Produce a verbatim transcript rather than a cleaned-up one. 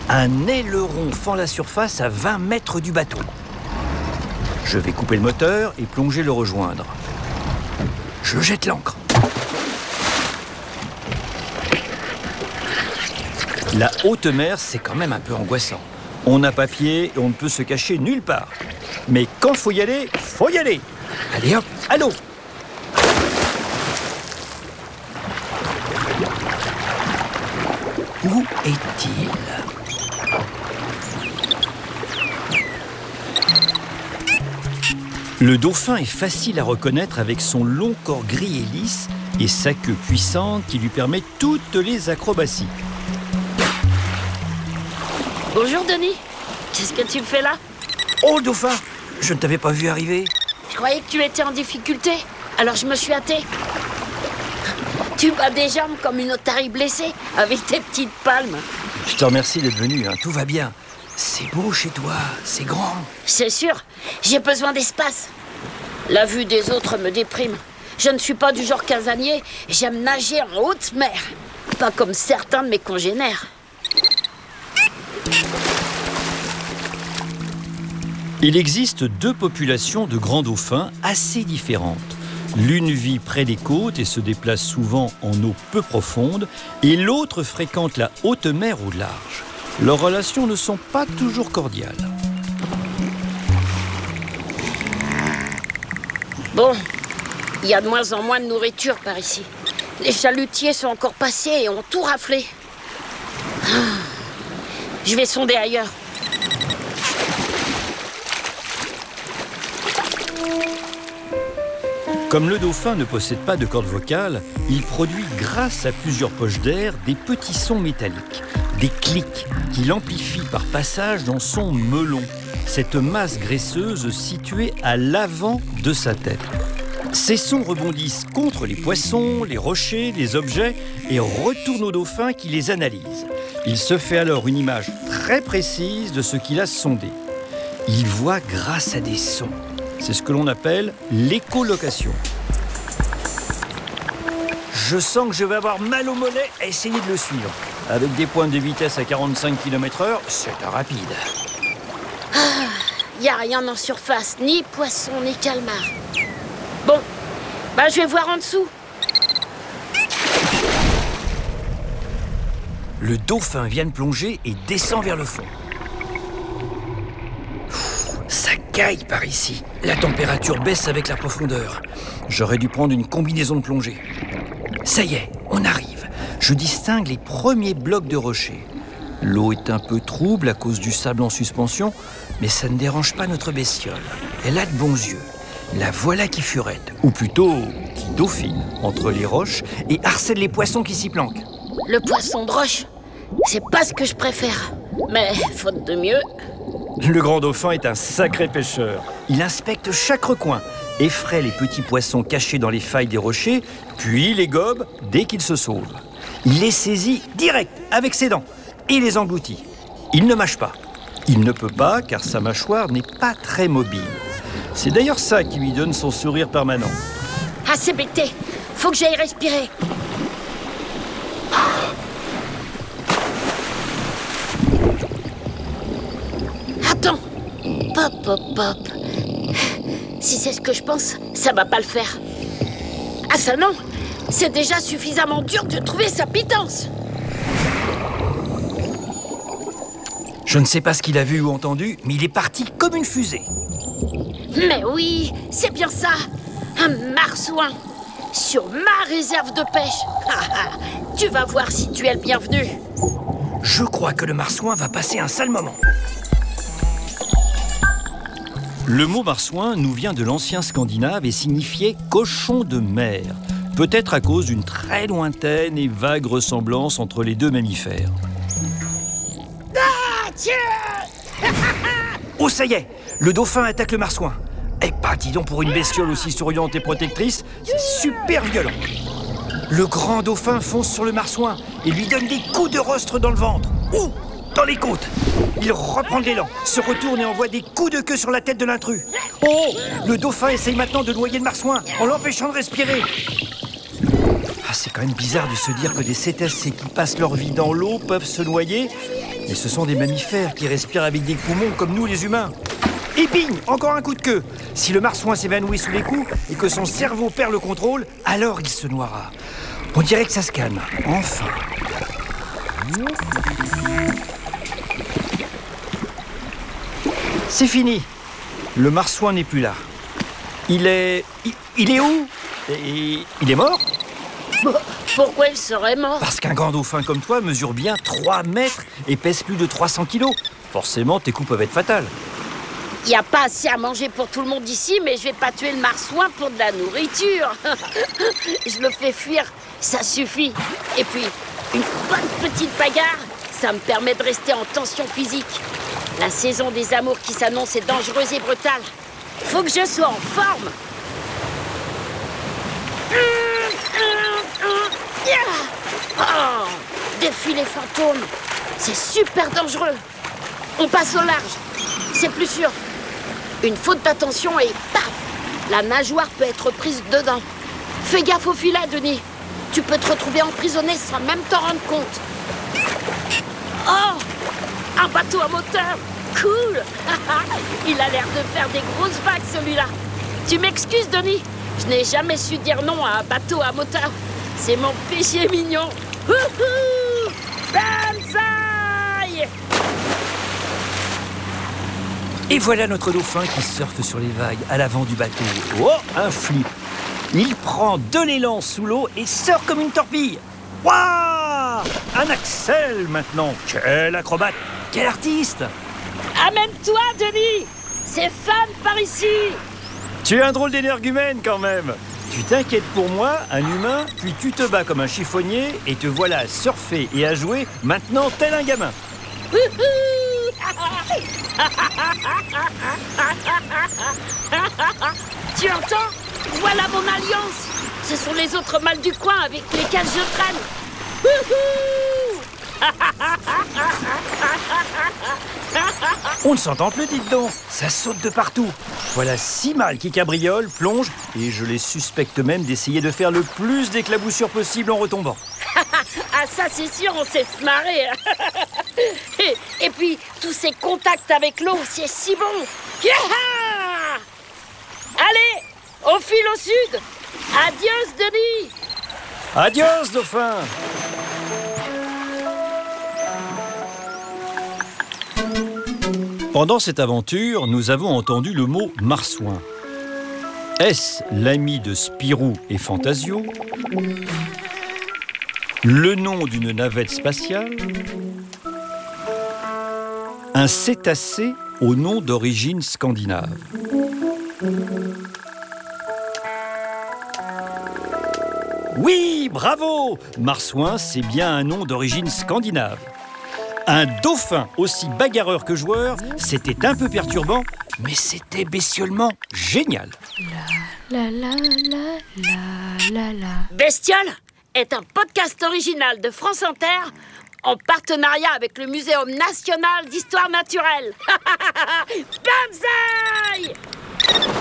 Un aileron fend la surface à vingt mètres du bateau. Je vais couper le moteur et plonger le rejoindre. Je jette l'ancre. La haute mer, c'est quand même un peu angoissant. On n'a pas pied et on ne peut se cacher nulle part. Mais quand faut y aller, faut y aller. Allez hop, à l'eau. Où est-il ? Le dauphin est facile à reconnaître avec son long corps gris et lisse et sa queue puissante qui lui permet toutes les acrobaties. Bonjour Denis, qu'est-ce que tu fais là? Oh dauphin, je ne t'avais pas vu arriver. Je croyais que tu étais en difficulté, alors je me suis hâtée. Tu bats des jambes comme une otarie blessée avec tes petites palmes. Je te remercie d'être venu, hein. Tout va bien. C'est beau chez toi, c'est grand. C'est sûr, j'ai besoin d'espace. La vue des autres me déprime. Je ne suis pas du genre casanier, j'aime nager en haute mer. Pas comme certains de mes congénères. Il existe deux populations de grands dauphins assez différentes. L'une vit près des côtes et se déplace souvent en eau peu profonde, et l'autre fréquente la haute mer au large. Leurs relations ne sont pas toujours cordiales. Bon, il y a de moins en moins de nourriture par ici. Les chalutiers sont encore passés et ont tout raflé. Je vais sonder ailleurs. Comme le dauphin ne possède pas de corde vocale, il produit grâce à plusieurs poches d'air des petits sons métalliques, des clics qu'il amplifie par passage dans son melon, cette masse graisseuse située à l'avant de sa tête. Ces sons rebondissent contre les poissons, les rochers, les objets et retournent au dauphin qui les analyse. Il se fait alors une image très précise de ce qu'il a sondé. Il voit grâce à des sons. C'est ce que l'on appelle l'écholocation. Je sens que je vais avoir mal au mollet à essayer de le suivre. Avec des pointes de vitesse à quarante-cinq kilomètres heure, c'est pas rapide. Il n'y a rien en surface, ni poisson, ni calmar. Bon, bah je vais voir en dessous. Le dauphin vient de plonger et descend vers le fond. Ça caille par ici. La température baisse avec la profondeur. J'aurais dû prendre une combinaison de plongée. Ça y est, on arrive. Je distingue les premiers blocs de rochers. L'eau est un peu trouble à cause du sable en suspension, mais ça ne dérange pas notre bestiole. Elle a de bons yeux. La voilà qui furette, ou plutôt qui dauphine, entre les roches et harcèle les poissons qui s'y planquent. Le poisson de roche, c'est pas ce que je préfère. Mais faute de mieux... Le grand dauphin est un sacré pêcheur. Il inspecte chaque recoin, effraie les petits poissons cachés dans les failles des rochers, puis les gobe dès qu'ils se sauvent. Il les saisit direct avec ses dents et les engloutit. Il ne mâche pas. Il ne peut pas car sa mâchoire n'est pas très mobile. C'est d'ailleurs ça qui lui donne son sourire permanent. Assez becté, faut que j'aille respirer. Attends, pop, pop, pop. Si c'est ce que je pense, ça va pas le faire. Ah ça non, c'est déjà suffisamment dur de trouver sa pitance. Je ne sais pas ce qu'il a vu ou entendu, mais il est parti comme une fusée. Mais oui, c'est bien ça, un marsouin sur ma réserve de pêche. Tu vas voir si tu es le bienvenu. Je crois que le marsouin va passer un sale moment. Le mot marsouin nous vient de l'ancien scandinave et signifiait cochon de mer, peut-être à cause d'une très lointaine et vague ressemblance entre les deux mammifères. Ah, tiens. Oh, ça y est, le dauphin attaque le marsouin. Eh pas, dis donc, pour une bestiole aussi souriante et protectrice, c'est super violent. Le grand dauphin fonce sur le marsouin et lui donne des coups de rostre dans le ventre. Ouh, dans les côtes. Il reprend de l'élan, se retourne et envoie des coups de queue sur la tête de l'intrus. Oh, le dauphin essaye maintenant de noyer le marsouin en l'empêchant de respirer. Ah, c'est quand même bizarre de se dire que des cétacés qui passent leur vie dans l'eau peuvent se noyer. Mais ce sont des mammifères qui respirent avec des poumons comme nous les humains. Et bing, encore un coup de queue. Si le marsouin s'évanouit sous les coups et que son cerveau perd le contrôle, alors il se noiera. On dirait que ça se calme. Enfin. C'est fini. Le marsouin n'est plus là. Il est... Il, il est où? Et il est mort? Pourquoi il serait mort? Parce qu'un grand dauphin comme toi mesure bien trois mètres et pèse plus de trois cents kilos. Forcément, tes coups peuvent être fatales. Il n'y a pas assez à manger pour tout le monde ici, mais je vais pas tuer le marsouin pour de la nourriture. Je le fais fuir, ça suffit. Et puis, une bonne petite bagarre, ça me permet de rester en tension physique. La saison des amours qui s'annonce est dangereuse et brutale. Faut que je sois en forme. Oh, défiler fantôme, c'est super dangereux. On passe au large, c'est plus sûr. Une faute d'attention et paf, la nageoire peut être prise dedans. Fais gaffe au filet, Denis. Tu peux te retrouver emprisonné sans même t'en rendre compte. Oh, un bateau à moteur, cool. Il a l'air de faire des grosses vagues, celui-là. Tu m'excuses, Denis, je n'ai jamais su dire non à un bateau à moteur. C'est mon péché mignon. Wouhou! Banzai! Et voilà notre dauphin qui surfe sur les vagues à l'avant du bateau. Oh, un flip! Il prend de l'élan sous l'eau et sort comme une torpille. Waouh! Un Axel maintenant. Quel acrobate! Quel artiste! Amène-toi, Denis! C'est fun par ici! Tu es un drôle d'énergumène quand même. Tu t'inquiètes pour moi, un humain, puis tu te bats comme un chiffonnier et te voilà à surfer et à jouer maintenant tel un gamin. Tu entends? Voilà mon alliance. Ce sont les autres mâles du coin avec lesquels je traîne. On ne s'entend plus, dites donc. Ça saute de partout. Voilà six mâles qui cabriolent, plongent, et je les suspecte même d'essayer de faire le plus d'éclaboussures possible en retombant. Ah ça c'est sûr, on sait se marrer. et, et puis, tous ces contacts avec l'eau, c'est si bon. Yeah! Allez, on file au sud. Adios, Denis. Adios, dauphin. Pendant cette aventure, nous avons entendu le mot marsouin. Est-ce l'ami de Spirou et Fantasio? Le nom d'une navette spatiale? Un cétacé au nom d'origine scandinave? Oui, bravo! Marsouin, c'est bien un nom d'origine scandinave. Un dauphin aussi bagarreur que joueur, c'était un peu perturbant, mais c'était bestiolement génial. La la la la la la. Bestiole est un podcast original de France Inter en partenariat avec le Muséum national d'histoire naturelle. Banzai!